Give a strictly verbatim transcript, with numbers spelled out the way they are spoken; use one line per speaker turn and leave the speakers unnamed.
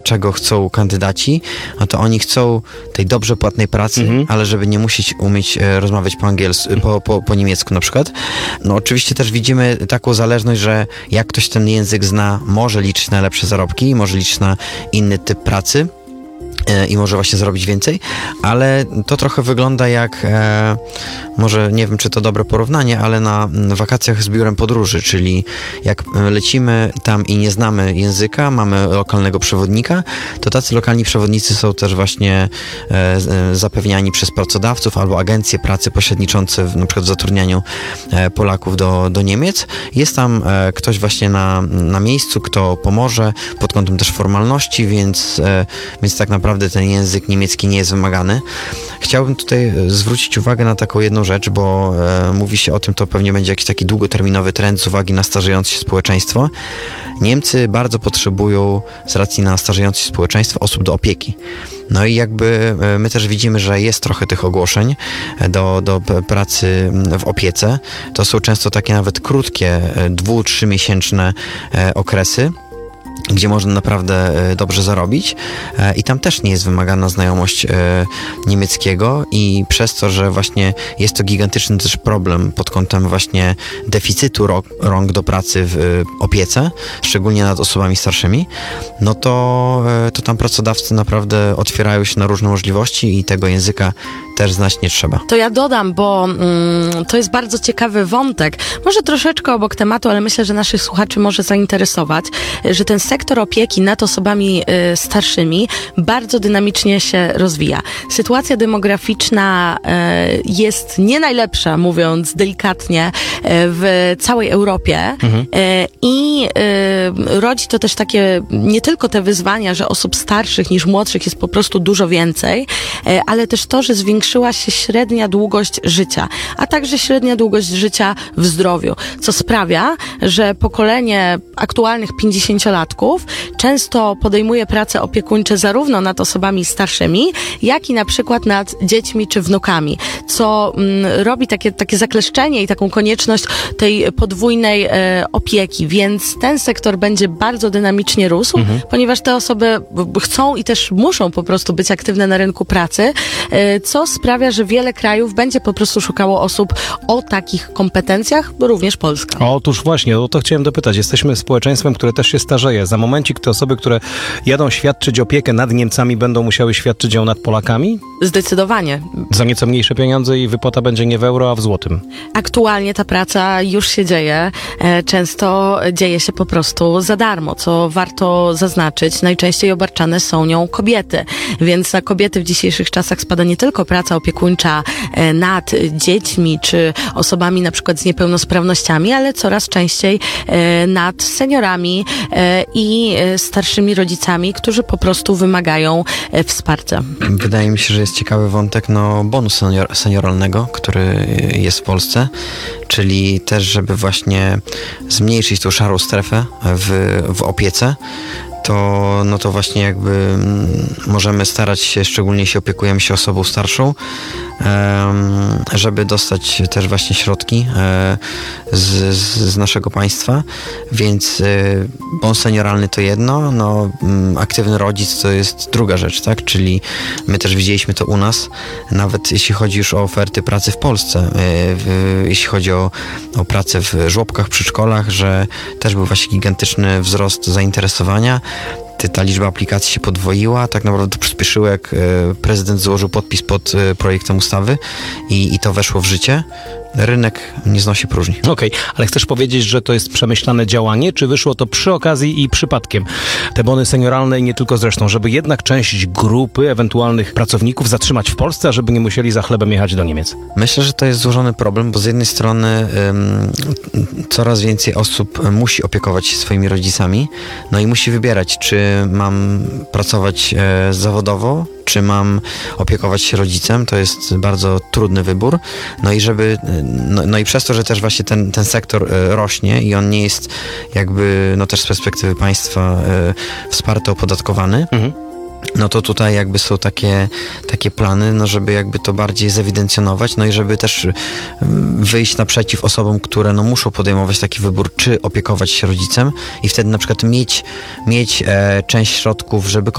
czego chcą kandydaci, no to oni chcą tej dobrze płatnej pracy, mhm. ale żeby nie musieć umieć e, rozmawiać po angielsku, po, po, po niemiecku na przykład. No oczywiście też widzimy taką zależność, że jak ktoś ten język zna, może liczyć na lepsze zarobki, może liczyć na inny typ pracy i może właśnie zrobić więcej, ale to trochę wygląda jak, e, może nie wiem, czy to dobre porównanie, ale na wakacjach z biurem podróży, czyli jak lecimy tam i nie znamy języka, mamy lokalnego przewodnika, to tacy lokalni przewodnicy są też właśnie e, zapewniani przez pracodawców albo agencje pracy pośredniczące w, na przykład w zatrudnianiu e, Polaków do, do Niemiec. Jest tam e, ktoś właśnie na, na miejscu, kto pomoże pod kątem też formalności, więc, e, więc tak naprawdę ten język niemiecki nie jest wymagany. Chciałbym tutaj zwrócić uwagę na taką jedną rzecz, bo e, mówi się o tym, to pewnie będzie jakiś taki długoterminowy trend z uwagi na starzejące się społeczeństwo. Niemcy bardzo potrzebują z racji na starzejące się społeczeństwo osób do opieki. No i jakby e, my też widzimy, że jest trochę tych ogłoszeń do, do pracy w opiece. To są często takie nawet krótkie, dwu-, trzymiesięczne e, okresy, gdzie można naprawdę dobrze zarobić i tam też nie jest wymagana znajomość niemieckiego i przez to, że właśnie jest to gigantyczny też problem pod kątem właśnie deficytu rąk do pracy w opiece, szczególnie nad osobami starszymi, no to, to tam pracodawcy naprawdę otwierają się na różne możliwości i tego języka też znać nie trzeba.
To ja dodam, bo mm, to jest bardzo ciekawy wątek. Może troszeczkę obok tematu, ale myślę, że naszych słuchaczy może zainteresować, że ten sektor opieki nad osobami y, starszymi bardzo dynamicznie się rozwija. Sytuacja demograficzna y, jest nie najlepsza, mówiąc delikatnie, y, w całej Europie mhm. y, i y, rodzi to też takie, nie tylko te wyzwania, że osób starszych niż młodszych jest po prostu dużo więcej, y, ale też to, że zwiększyła się średnia długość życia, a także średnia długość życia w zdrowiu, co sprawia, że pokolenie aktualnych pięćdziesięciolatków często podejmuje prace opiekuńcze zarówno nad osobami starszymi, jak i na przykład nad dziećmi czy wnukami, co mm, robi takie, takie zakleszczenie i taką konieczność tej podwójnej e, opieki, więc ten sektor będzie bardzo dynamicznie rósł, mhm. ponieważ te osoby chcą i też muszą po prostu być aktywne na rynku pracy, e, co sprawia, że wiele krajów będzie po prostu szukało osób o takich kompetencjach, również Polska.
Otóż właśnie, o to chciałem dopytać. Jesteśmy społeczeństwem, które też się starzeje. Za momencik te osoby, które jadą świadczyć opiekę nad Niemcami, będą musiały świadczyć ją nad Polakami?
Zdecydowanie.
Za nieco mniejsze pieniądze i wypłata będzie nie w euro, a w złotym.
Aktualnie ta praca już się dzieje. Często dzieje się po prostu za darmo, co warto zaznaczyć. Najczęściej obarczane są nią kobiety, więc na kobiety w dzisiejszych czasach spada nie tylko praca opiekuńcza nad dziećmi czy osobami na przykład z niepełnosprawnościami, ale coraz częściej nad seniorami i starszymi rodzicami, którzy po prostu wymagają wsparcia.
Wydaje mi się, że jest ciekawy wątek no, bonu senior, senioralnego, który jest w Polsce, czyli też, żeby właśnie zmniejszyć tą szarą strefę w, w opiece, to, no to właśnie jakby mm, możemy starać się, szczególnie jeśli opiekujemy się osobą starszą, um, żeby dostać też właśnie środki e, z, z naszego państwa, więc e, bon senioralny to jedno, no m, aktywny rodzic to jest druga rzecz, tak, czyli my też widzieliśmy to u nas, nawet jeśli chodzi już o oferty pracy w Polsce, e, w, jeśli chodzi o, o pracę w żłobkach, przedszkolach, że też był właśnie gigantyczny wzrost zainteresowania. Ta liczba aplikacji się podwoiła, tak naprawdę to przyspieszyło, jak prezydent złożył podpis pod projektem ustawy i, i to weszło w życie. Rynek nie znosi próżni.
Okej, okay, ale chcesz powiedzieć, że to jest przemyślane działanie, czy wyszło to przy okazji i przypadkiem? Te bony senioralne i nie tylko zresztą, żeby jednak część grupy ewentualnych pracowników zatrzymać w Polsce, a żeby nie musieli za chlebem jechać do Niemiec?
Myślę, że to jest złożony problem, bo z jednej strony ym, coraz więcej osób musi opiekować się swoimi rodzicami, no i musi wybierać, czy mam pracować e, zawodowo, czy mam opiekować się rodzicem, to jest bardzo trudny wybór. No i żeby, no, no i przez to, że też właśnie ten, ten sektor e, rośnie i on nie jest jakby, no też z perspektywy państwa e, wsparty, opodatkowany, mhm. no to tutaj jakby są takie, takie plany, no żeby jakby to bardziej zewidencjonować, no i żeby też wyjść naprzeciw osobom, które no muszą podejmować taki wybór, czy opiekować się rodzicem i wtedy na przykład mieć, mieć e, część środków, żeby